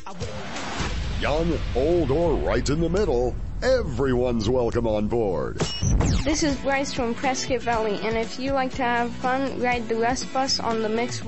Young, old, or right in the middle, everyone's welcome on board. This is Bryce from Prescott Valley, and if you like to have fun, ride the Rest Bus on the Mix